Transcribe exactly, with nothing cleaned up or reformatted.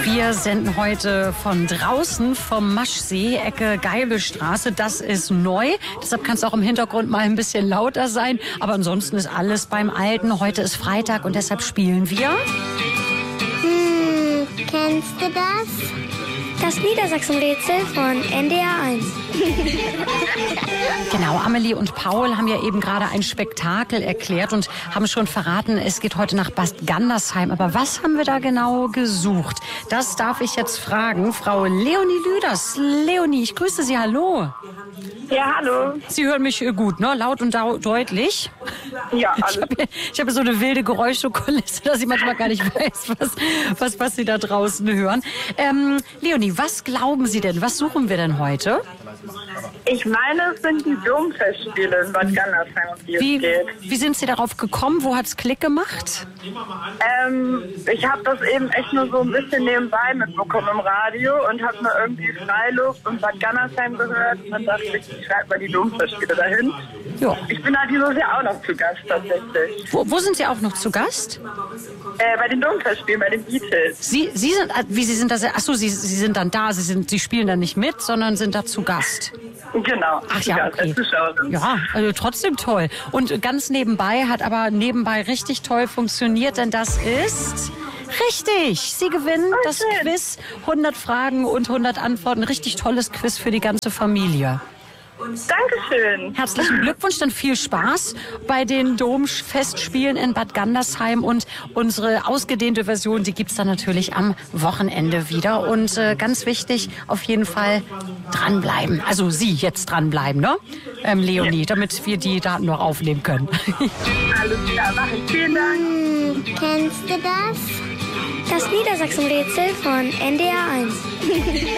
Wir senden heute von draußen vom Maschsee, Ecke Geibelstraße. Das ist neu. Deshalb kann es auch im Hintergrund mal ein bisschen lauter sein. Aber ansonsten ist alles beim Alten. Heute ist Freitag und deshalb spielen wir. Hm, kennst du das? Das Niedersachsen-Rätsel von N D R eins. Genau, Amelie und Paul haben ja eben gerade ein Spektakel erklärt und haben schon verraten, es geht heute nach Bad Gandersheim. Aber was haben wir da genau gesucht? Das darf ich jetzt fragen. Frau Leonie Lüders. Leonie, ich grüße Sie, hallo. Ja, hallo. Sie hören mich gut, ne? Laut und deutlich. Ja, alles. Ich habe ich hab so eine wilde Geräuschekulisse, dass ich manchmal gar nicht weiß, was, was, was Sie da draußen hören. Ähm, Leonie, was glauben Sie denn? Was suchen wir denn heute? Ich meine, es sind die Domfestspiele in Bad Gandersheim, um die Wie, es geht. wie sind Sie darauf gekommen? Wo hat's Klick gemacht? Ähm, ich habe das eben echt nur so ein bisschen nebenbei mitbekommen im Radio und habe mir irgendwie Freiluft und Bad Gandersheim gehört und dann dachte ich, ich schreibe mal die Domfestspiele dahin. Ja. Ich bin da dieses Jahr auch noch zu Gast tatsächlich. Wo, wo sind Sie auch noch zu Gast? Äh, bei den Domfestspielen, bei den Beatles. Sie, Sie sind, wie Sie sind da, ach so, Sie, Sie sind dann da, Sie sind, Sie spielen dann nicht mit, sondern sind da zu Gast. Genau. Ach ja, Gast, okay. als Zuschauerin. Ja, also trotzdem toll. Und ganz nebenbei hat aber nebenbei richtig toll funktioniert, denn das ist richtig. Sie gewinnen Oh, das schön. Quiz, hundert Fragen und hundert Antworten. Richtig tolles Quiz für die ganze Familie. Dankeschön. Herzlichen Glückwunsch, dann viel Spaß bei den Domfestspielen in Bad Gandersheim und unsere ausgedehnte Version, die gibt's dann natürlich am Wochenende wieder. Und äh, ganz wichtig, auf jeden Fall dranbleiben. Also Sie jetzt dranbleiben, ne? Ähm, Leonie, ja. Damit wir die Daten noch aufnehmen können. Alles klar, mach ich. Vielen Dank. Hm, kennst du das? Das Niedersachsen-Rätsel von N D R eins.